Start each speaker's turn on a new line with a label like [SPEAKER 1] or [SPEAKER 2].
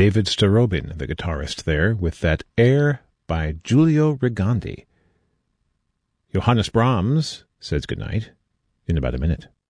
[SPEAKER 1] David Starobin, the guitarist there, with that air by Giulio Rigandi. Johannes Brahms says goodnight in about a minute.